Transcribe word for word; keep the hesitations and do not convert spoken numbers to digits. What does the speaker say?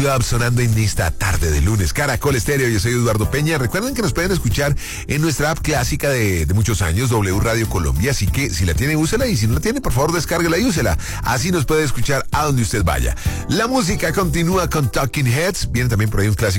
Love sonando en esta tarde de lunes. Caracol Estéreo, yo soy Eduardo Peña. Recuerden que nos pueden escuchar en nuestra app clásica de, de muchos años, W Radio Colombia. Así que si la tiene, úsela. Y si no la tiene, por favor, descárguela y úsela. Así nos puede escuchar a donde usted vaya. La música continúa con Talking Heads. Viene también por ahí un clásico